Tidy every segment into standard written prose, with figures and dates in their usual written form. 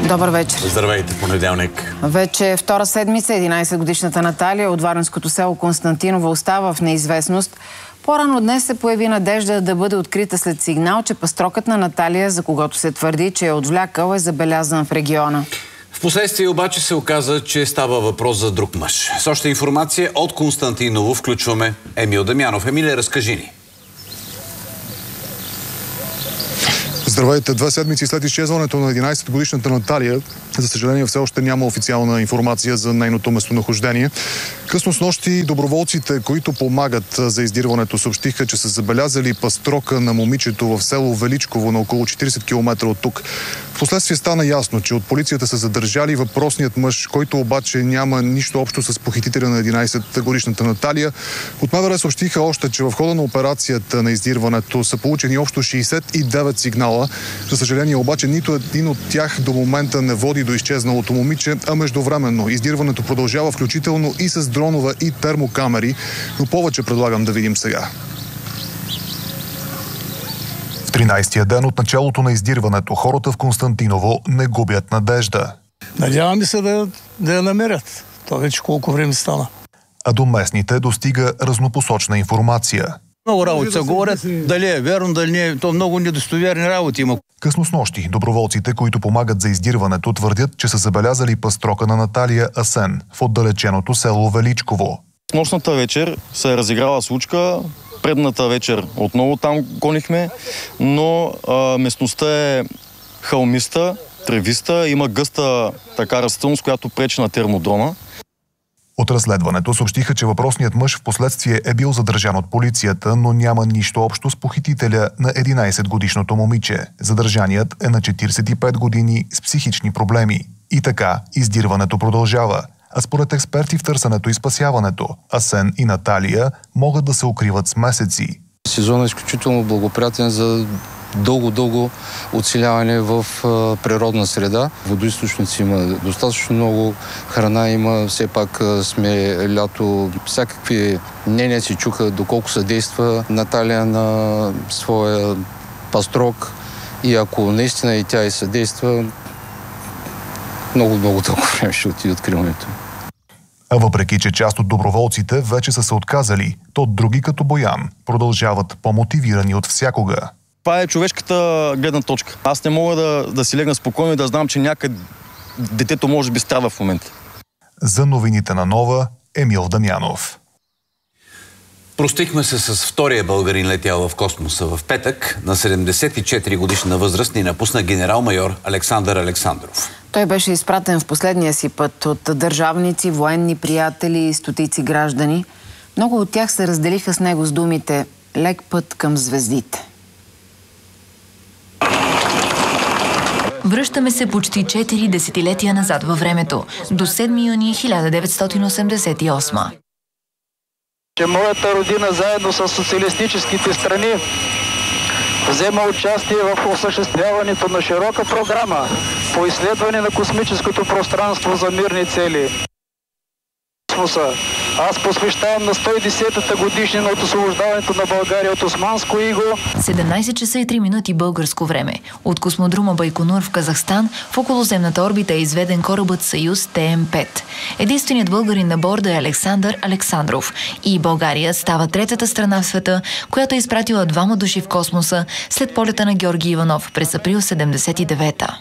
Добър вечер. Здравейте, понеделник. Вече втора седмица 11-годишната Наталия от варненското село Константиново остава в неизвестност. По-рано днес се появи надежда да бъде открита след сигнал, че пастрокът на Наталия, за когото се твърди, че е отвлякал, е забелязан в региона. Впоследствие обаче се оказа, че става въпрос за друг мъж. С още информация от Константиново включваме Емил Дамянов. Емиле, разкажи ни. Здравейте! 2 седмици след изчезването на 11-годишната Наталия, за съжаление все още няма официална информация за нейното местонахождение. Късно снощи доброволците, които помагат за издирването, съобщиха, че са забелязали пастрока на момичето в село Величково на около 40 км от тук. Впоследствие стана ясно, че от полицията са задържали въпросният мъж, който обаче няма нищо общо с похитителя на 11-годишната Наталия. От МВР съобщиха още, че в хода на операцията на издирването са получени общо 69 сигнала. За съжаление обаче нито един от тях до момента не води до изчезналото момиче, а междувременно издирването продължава включително и с дронове и термокамери, но повече предлагам да видим сега. В 13-я ден от началото на издирването хората в Константиново не губят надежда. Надяваме се да я намерят. То вече колко време стана. А до местните достига разнопосочна информация. Много работи се говорят, дали е верно, дали не е. То много недостоверни работи има. Късно снощи доброволците, които помагат за издирването, твърдят, че са забелязали пастрока на Наталия Асен в отдалеченото село Величково. Нощната вечер се е разиграла случка. Предната вечер отново там гонихме, но местността е хълмиста, тревиста, има гъста така растителност, която пречи на термодрона. От разследването съобщиха, че въпросният мъж впоследствие е бил задържан от полицията, но няма нищо общо с похитителя на 11-годишното момиче. Задържаният е на 45 години с психични проблеми. И така, издирването продължава. А според експерти в търсенето и спасяването, Асен и Наталия могат да се укриват с месеци. Сезонът е изключително благоприятен за дълго оцеляване в природна среда. Водоизточници има достатъчно много, храна има, все пак сме лято. Всякакви мнения се чуха доколко съдейства Наталия на своя пастрок и ако наистина и тя и съдейства, много дълго време ще отиде откриването. А въпреки, че част от доброволците вече са се отказали, то други като Боян продължават по-мотивирани от всякога. Това е човешката гледна точка. Аз не мога да си легна спокойно и да знам, че някъде детето може би страда в момента. За новините на Нова, Емил Дамянов. Простихме се с втория българин летял в космоса в петък. На 74 годишна възраст ни напусна генерал-майор Александър Александров. Той беше изпратен в последния си път от държавници, военни приятели и стотици граждани. Много от тях се разделиха с него с думите «Лек път към звездите». Връщаме се почти 4 десетилетия назад във времето, до 7 юни 1988. Че моята родина заедно с социалистическите страни взема участие в осъществяването на широка програма по изследване на космическото пространство за мирни цели. Аз посвещавам на 110-та годишнина от освобождаването на България от османско иго. 17 часа и 3 минути българско време. От космодрома Байконур в Казахстан в околоземната орбита е изведен корабът Съюз ТМ-5. Единственият българин на борда е Александър Александров. И България става третата страна в света, която е изпратила 2 души в космоса след полета на Георги Иванов през април 79-та.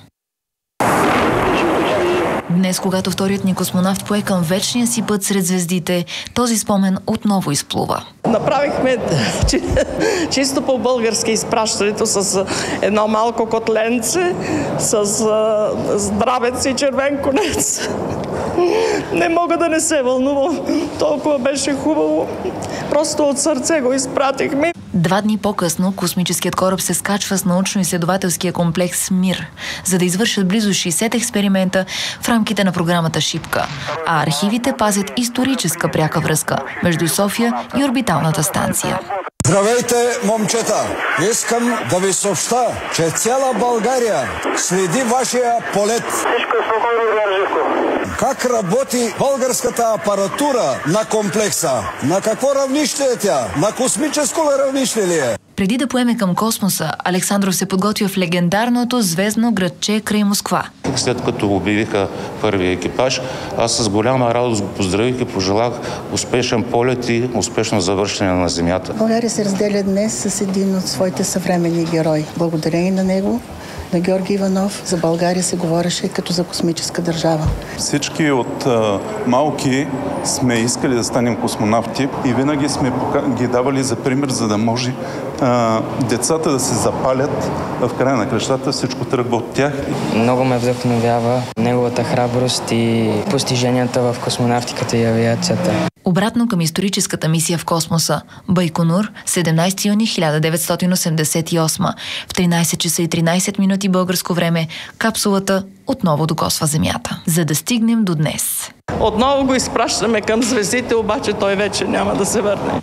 Днес, когато вторият ни космонавт пое към вечния си път сред звездите, този спомен отново изплува. Направихме чисто по-български изпращането с едно малко котленце, с здравец и червен конец. Не мога да не се вълнувам. Толкова беше хубаво. Просто от сърце го изпратихме. 2 дни по-късно космическият кораб се скачва с научно-изследователския комплекс МИР, за да извършат близо 60 експеримента в рамките на програмата Шипка. А архивите пазят историческа пряка връзка между София и орбиталната станция. Здравейте, момчета! Искам да ви съобща, че цяла България следи вашия полет. Как работи българската апаратура на комплекса? На какво равнище е тя? На космическо равнище ли е? Преди да поеме към космоса, Александров се подготвя в легендарното звездно градче край Москва. След като обявиха първия екипаж, аз с голяма радост го поздравих и пожелах успешен полет и успешно завършване на Земята. България се разделя днес с един от своите съвременни герои. Благодарение на него, на Георги Иванов, за България се говореше като за космическа държава. Всички от малки сме искали да станем космонавти и винаги сме ги давали за пример, за да може децата да се запалят. В края на кращата всичко тръгва от тях. Много ме вдъхновява неговата храброст и постиженията в космонавтиката и авиацията. Обратно към историческата мисия в космоса. Байконур, 17 юни 1988. В 13 часа и 13 минути българско време капсулата отново докосва Земята. За да стигнем до днес. Отново го изпращаме към звездите, обаче той вече няма да се върне.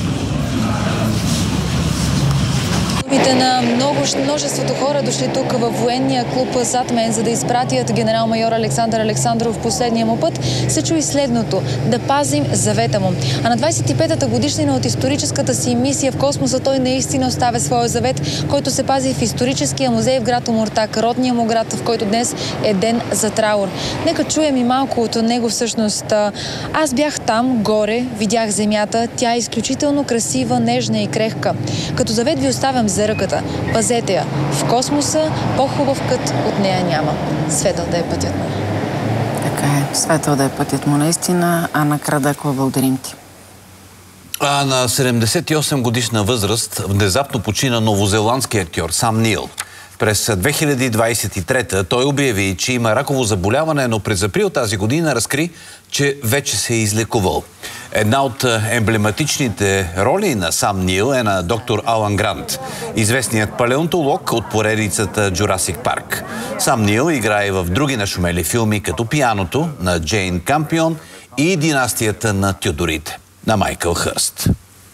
На множеството хора дошли тук във военния клуб зад мен, за да изпратят генерал-майор Александър Александров в последния му път, се чуи следното – да пазим завета му. А на 25-та годишнина от историческата си мисия в космоса той наистина оставя своя завет, който се пази в историческия музей в град Омуртаг, родния му град, в който днес е ден за траур. Нека чуем и малко от него всъщност. Аз бях там, горе, видях Земята, тя е изключително красива, нежна и крехка. Като завет ви оставям за ръката. Пазете я. В космоса по-хубав кът от нея няма. Светъл да е пътят му. Така е. Светъл да е пътят му наистина. Ана Крадакова, благодарим ти. А на 78 годишна възраст внезапно почина новозеландски актьор Сам Нил. През 2023 той обяви, че има раково заболяване, но през април тази година разкри, че вече се е излекувал. Една от емблематичните роли на Сам Нил е на доктор Алан Грант, известният палеонтолог от поредицата Джурасик Парк. Сам Нил играе в други нашумели филми, като Пианото на Джейн Кампион и Династията на Тюдорите на Майкъл Хърст.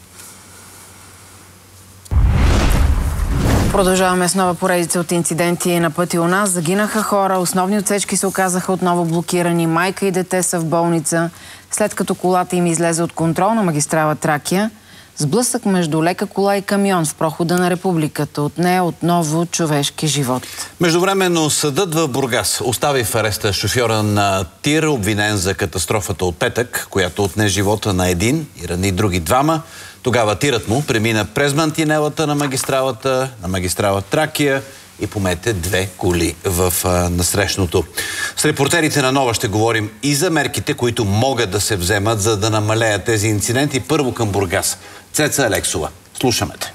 Продължаваме с нова поредица от инциденти на пътя у нас. Загинаха хора, основни отсечки се оказаха отново блокирани, майка и дете са в болница, след като колата им излезе от контрол на магистрала Тракия. Сблъсък между лека кола и камион в прохода на Републиката. От нея отново човешки живот. Междувременно съдът в Бургас остави в ареста шофьора на тир, обвинен за катастрофата от петък, която отне живота на един и рани други двама. Тогава тирът му премина през мантинелата на магистрала Тракия и помете две коли в насрещното. С репортерите на Нова ще говорим и за мерките, които могат да се вземат, за да намалеят тези инциденти. Първо към Бургас. Цеца Алексова. Слушаме те.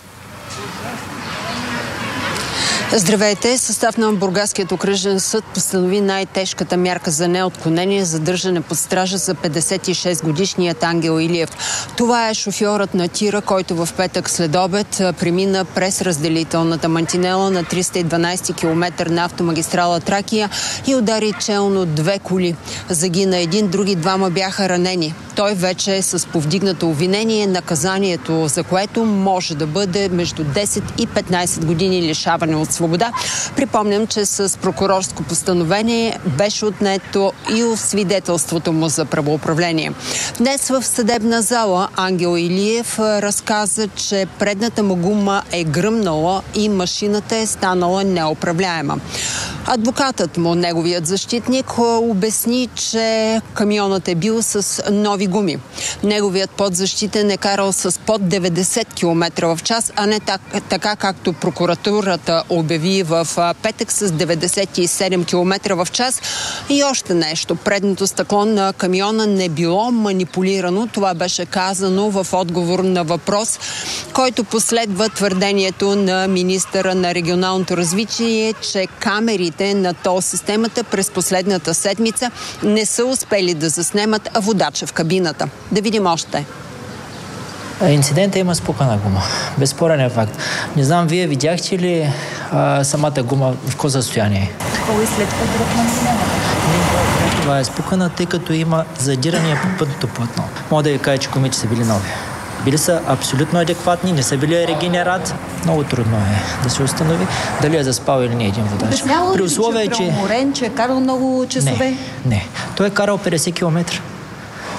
Здравейте! Състав на Бургаският окръжен съд постанови най-тежката мярка за неотклонение, задържане под стража за 56-годишният Ангел Илиев. Това е шофьорът на тира, който в петък след обед премина през разделителната мантинела на 312 км на автомагистрала Тракия и удари челно две коли. Загина един, други двама бяха ранени. Той вече е с повдигнато обвинение, наказанието за което може да бъде между 10 и 15 години лишаване от свобода. Припомням, че с прокурорско постановление беше отнето и свидетелството му за правоуправление. Днес в съдебна зала Ангел Илиев разказа, че предната му гума е гръмнала и машината е станала неуправляема. Адвокатът му, неговият защитник, обясни, че камионът е бил с нови гуми. Неговият подзащитен е карал с под 90 км в час, а не така както прокуратурата обяви в петък с 97 км в час. И още нещо. Предното стъкло на камиона не било манипулирано. Това беше казано в отговор на въпрос, който последва твърдението на министъра на регионалното развитие, че камерите на тол системата през последната седмица не са успели да заснемат водача в кабината. Да видим още. Инцидента има спукана гума. Безспорен е факт. Не знам, вие видяхте ли самата гума в какво състояние? Кога след Това е спукана, тъй като има задирания по пътното платно. Мога да ви кажа, че гумите са били нови. Били са абсолютно адекватни, не са били регенерат. Много трудно е да се установи дали е заспал или не един водач. При условие, че е уморен, че е карал много часове? Не. Той е карал 50 км.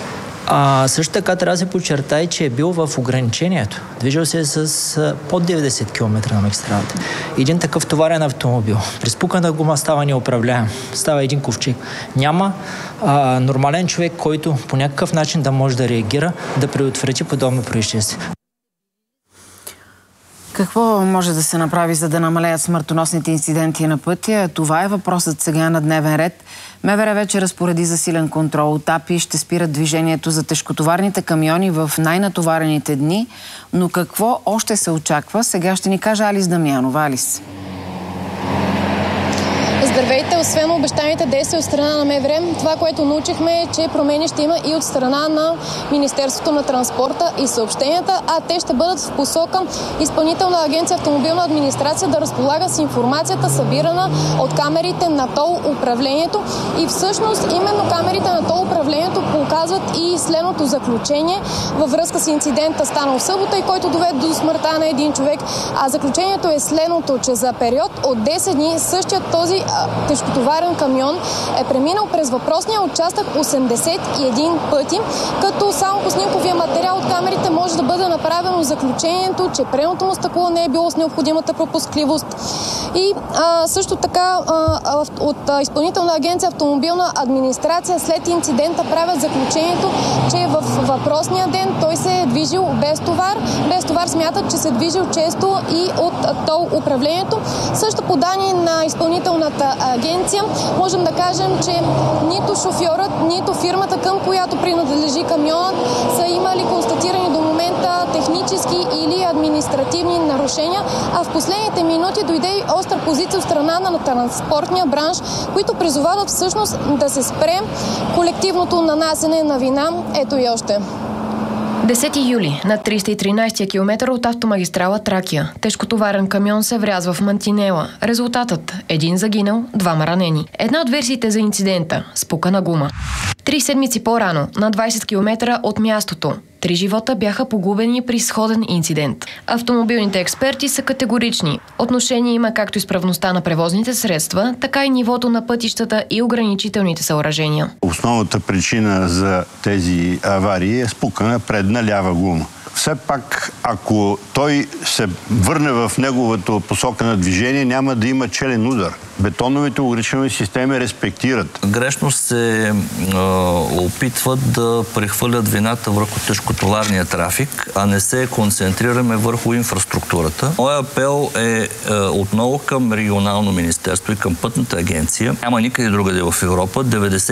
Също така трябва да се подчертай, че е бил в ограничението. Движил се с под 90 км на магистралата. Един такъв товарен автомобил. При спукана гума става неуправляем. Става един ковчег. Няма нормален човек, който по някакъв начин да може да реагира, да предотврати подобно происшествие. Какво може да се направи, за да намалеят смъртоносните инциденти на пътя? Това е въпросът сега на дневен ред. МВР вече разпореди засилен контрол. АПИ ще спират движението за тежкотоварните камиони в най-натоварените дни. Но какво още се очаква? Сега ще ни каже Алис Дамянова. Алис. Здравейте! Освен обещаните действия от страна на МВР, това, което научихме е, че промени ще има и от страна на Министерството на транспорта и съобщенията, а те ще бъдат в посока Изпълнителна агенция автомобилна администрация да разполага с информацията, събирана от камерите на тол управлението. И всъщност именно камерите на тол управлението показват и следното заключение във връзка с инцидента, станал в събота и който доведе до смъртта на един човек. А заключението е следното, че за период от 10 дни същият този тежкотоварен камион е преминал през въпросния участък 81 пъти, като само по снимковия материал от камерите може да бъде направено заключението, че предното му стъкло не е било с необходимата пропускливост. И също така от Изпълнителна агенция автомобилна администрация след инцидента правят заключението, че в въпросния ден той се е движил без товар. Без товар смятат, че се е движил често и от тол управлението. Също по данни на Изпълнителната агенция можем да кажем, че нито шофьорът, нито фирмата, към която принадлежи камионът, са имали констатирани до момента технически или административни нарушения, а в последните минути дойде и остра позиция от страна на транспортния бранш, които призовават всъщност да се спре колективното нанасене на вина. Ето и още. 10 юли на 313-я километър от автомагистрала Тракия. Тежкотоварен камион се врязва в мантинела. Резултатът – един загинал, 2 ранени. Една от версиите за инцидента – спукана гума. 3 седмици по-рано, на 20 км от мястото, 3 живота бяха погубени при сходен инцидент. Автомобилните експерти са категорични. Отношение има както изправността на превозните средства, така и нивото на пътищата и ограничителните съоръжения. Основната причина за тези аварии е спукана предна лява гума. Все пак, ако той се върне в неговата посока на движение, няма да има челен удар. Бетоновите ограничителни системи респектират. Грешно се опитват да прехвърлят вината върху тежкотоварния трафик, а не се концентрираме върху инфраструктурата. Моя апел е отново към регионално министерство и към пътната агенция. Няма никъде другаде в Европа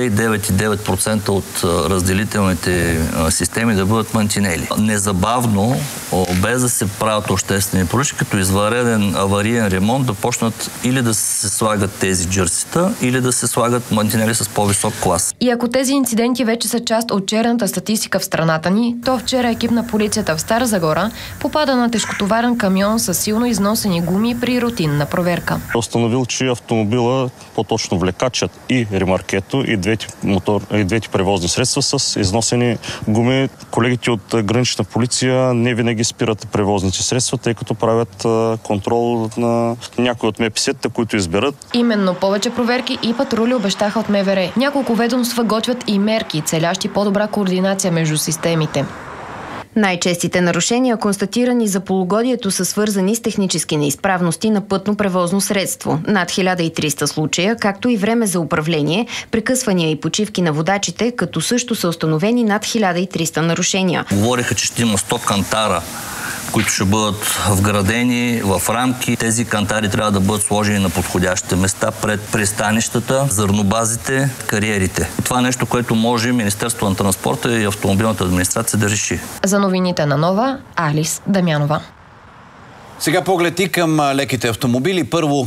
99,9% от разделителните системи да бъдат мантинели. Незабавно, без да се правят обществени поръчки, като извънреден авариен ремонт, да почнат или да се слагат тези джърсита, или да се слагат мантинели с по-висок клас. И ако тези инциденти вече са част от черната статистика в страната ни, то вчера екип на полицията в Стара Загора попада на тежкотоварен камион с силно износени гуми при рутинна проверка. Установил, че автомобила, по-точно влекачът и ремаркето, и двете превозни средства с износени гуми. Колегите от гранична полиция не винаги спират превозните средства, тъй като правят контрол на някои от МПС-та, които изберат. Именно повече проверки и патрули обещаха от МВР. Няколко ведомства готвят и мерки, целящи по-добра координация между системите. Най-честите нарушения, констатирани за полугодието, са свързани с технически неизправности на пътно превозно средство. Над 1300 случая, както и време за управление, прекъсвания и почивки на водачите, като също са установени над 1300 нарушения. Говориха, че ще има 100 кантара, които ще бъдат вградени в рамки. Тези кантари трябва да бъдат сложени на подходящите места пред пристанищата, зърнобазите, кариерите. Това е нещо, което може Министерството на транспорта и автомобилната администрация да реши. За новините на Нова, Алис Дамянова. Сега поглед и към леките автомобили. Първо,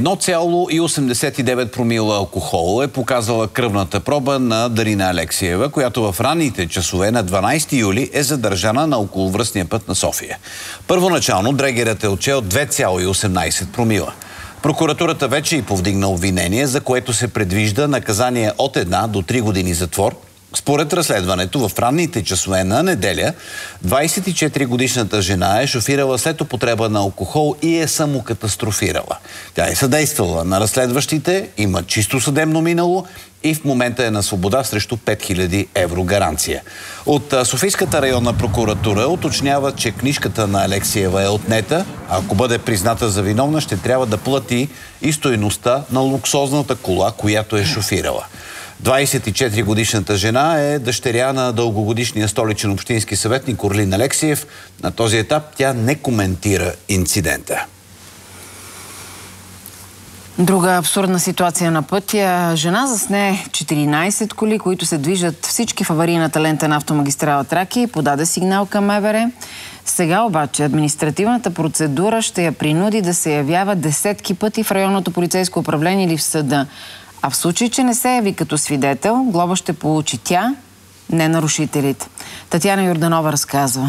1,89 промила алкохол е показала кръвната проба на Дарина Алексиева, която в ранните часове на 12 юли е задържана на околовръстния път на София. Първоначално дрегерът е отчел 2,18 промила. Прокуратурата вече и повдигна обвинение, за което се предвижда наказание от 1 до 3 години затвор Според разследването, в ранните часове на неделя 24-годишната жена е шофирала след употреба на алкохол и е самокатастрофирала. Тя е съдействала на разследващите, има чисто съдебно минало и в момента е на свобода срещу 5000 евро гаранция. От Софийската районна прокуратура уточнява, че книжката на Алексиева е отнета, а ако бъде призната за виновна, ще трябва да плати и стойността на луксозната кола, която е шофирала. 24-годишната жена е дъщеря на дългогодишния столичен общински съветник Орлин Алексиев. На този етап тя не коментира инцидента. Друга абсурдна ситуация на пътя. Жена засне 14 коли, които се движат всички в аварийната лента на автомагистрала Тракия и подаде сигнал към МВР. Сега обаче административната процедура ще я принуди да се явява десетки пъти в районното полицейско управление или в съда. А в случай, че не се яви като свидетел, глоба ще получи тя, не нарушителите. Татяна Йорданова разказва.